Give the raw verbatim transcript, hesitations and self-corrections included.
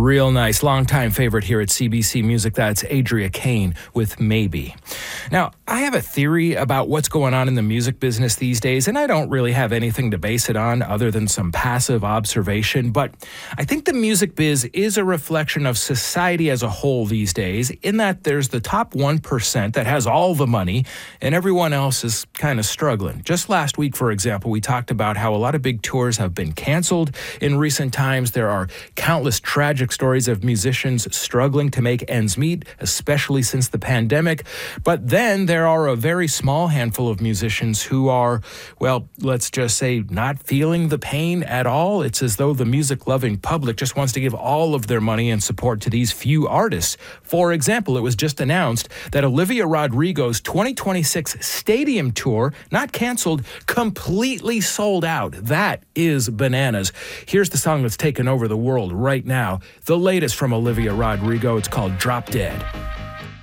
Real nice. Longtime favorite here at C B C Music. That's Adria Kane with Maybe. Now, I have a theory about what's going on in the music business these days, and I don't really have anything to base it on other than some passive observation, but I think the music biz is a reflection of society as a whole these days, in that there's the top one percent that has all the money, and everyone else is kind of struggling. Just last week, for example, we talked about how a lot of big tours have been canceled in recent times. There are countless tragic stories of musicians struggling to make ends meet, especially since the pandemic. But then there are a very small handful of musicians who are, well, let's just say, not feeling the pain at all. It's as though the music-loving public just wants to give all of their money and support to these few artists. For example, it was just announced that Olivia Rodrigo's twenty twenty-six stadium tour, not canceled, completely sold out. That is bananas. Here's the song that's taken over the world right now. The latest from Olivia Rodrigo. It's called Drop Dead.